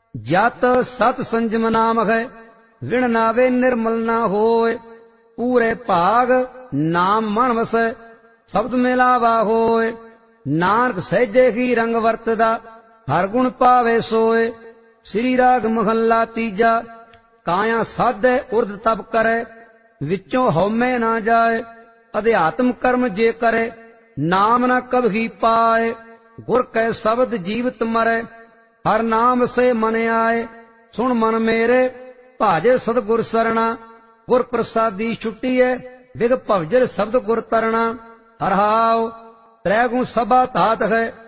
जत सत संजम नाम है, विण नावे निर्मल ना होय। पूरे भाग नाम मन वसै, शब्द मिलावा होय। नानक सहजे ही रंग वरतदा, हर गुण पावे सोय। श्री राग महला तीजा। काया साधे उर्द तप करे, विचों हौमे ना जाए। अध्यात्म कर्म जे करे, नाम न कभी पाए। गुर कै शब्द जीवत मरै, हर नाम से मन आए। सुन मन मेरे, भाजे सतगुर सरना। गुर प्रसादी छुट्टीए, विग भवजर शब्द गुर तरना। हर हाव त्रै गुण सभा धात है,